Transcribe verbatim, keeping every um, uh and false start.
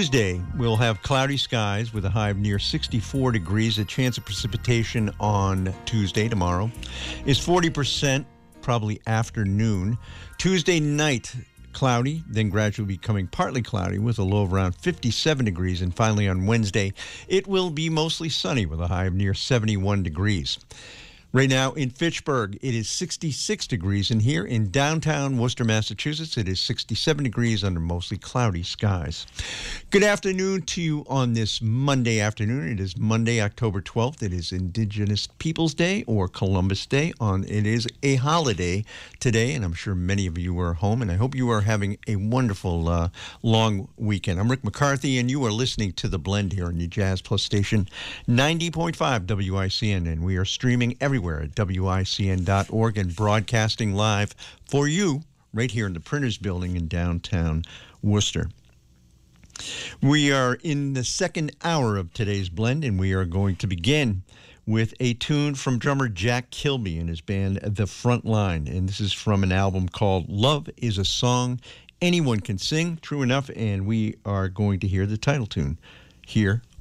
Tuesday, we'll have cloudy skies with a high of near sixty-four degrees. A chance of precipitation on Tuesday, tomorrow, is forty percent, probably afternoon. Tuesday night, cloudy, then gradually becoming partly cloudy with a low of around fifty-seven degrees. And finally on Wednesday, it will be mostly sunny with a high of near seventy-one degrees. Right now in Fitchburg, it is sixty-six degrees, and here in downtown Worcester, Massachusetts, it is sixty-seven degrees under mostly cloudy skies. Good afternoon to you on this Monday afternoon. It is Monday, October twelfth. It is Indigenous Peoples Day, or Columbus Day. On It is a holiday today, and I'm sure many of you are home, and I hope you are having a wonderful uh, long weekend. I'm Rick McCarthy, and you are listening to The Blend here on your Jazz Plus station, ninety point five W I C N, and we are streaming everywhere at W I C N dot org and broadcasting live for you right here in the Printers Building in downtown Worcester. We are in the second hour of today's blend, and we are going to begin with a tune from drummer Jack Kilby and his band The Front Line. And this is from an album called Love is a Song Anyone Can Sing. True enough, and we are going to hear the title tune here